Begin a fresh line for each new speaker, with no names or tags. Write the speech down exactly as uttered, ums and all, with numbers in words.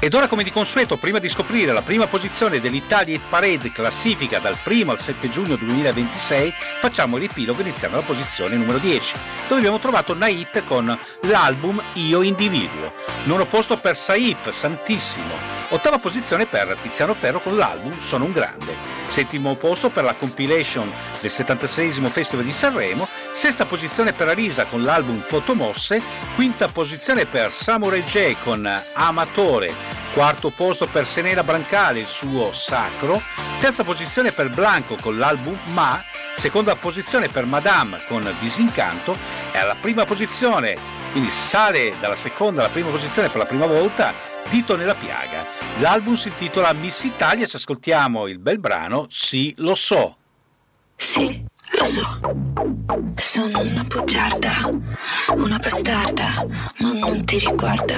Ed ora, come di consueto, prima di scoprire la prima posizione dell'Italia Hit Parade classifica dal primo al sette giugno duemilaventisei, facciamo il riepilogo iniziando alla posizione numero dieci, dove abbiamo trovato una hit con l'album Io Individuo, nono posto per Saif, Santissimo, ottava posizione per Tiziano Ferro con l'album Sono un grande, settimo posto per la compilation del settantaseiesimo Festival di Sanremo, sesta posizione per Arisa con l'album Fotomosse, quinta posizione per Samurai J con Amatore, quarto posto per Senela Brancale, il suo Sacro, terza posizione per Blanco con l'album Ma, seconda posizione per Madame con Disincanto e alla prima posizione, quindi sale dalla seconda alla prima posizione per la prima volta, Dito nella piaga. L'album si intitola Miss Italia, ci ascoltiamo il bel brano Sì, lo so.
Sì, lo so. Sono una bugiarda, una bastarda, ma non ti riguarda.